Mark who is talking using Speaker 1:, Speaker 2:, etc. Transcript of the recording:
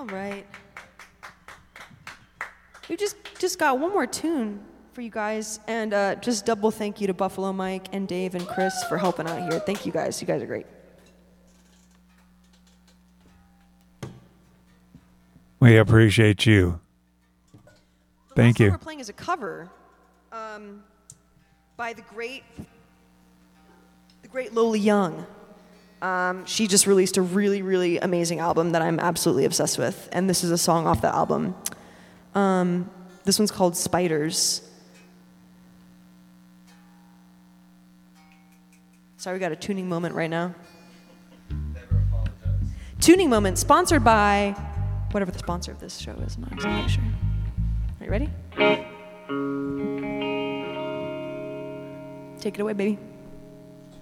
Speaker 1: All right. We just got one more tune for you guys, and just double thank you to Buffalo Mike and Dave and Chris for helping out here. Thank you guys. You guys are great.
Speaker 2: We appreciate you. Thank you.
Speaker 1: We're playing as a cover by the great Lola Young. She just released a really, really amazing album that I'm absolutely obsessed with, and this is a song off that album. This one's called Spiders. Sorry, we got a tuning moment right now.
Speaker 3: Never apologize.
Speaker 1: Tuning moment sponsored by whatever the sponsor of this show is. I'm not exactly sure. Are you ready? Take it away, baby.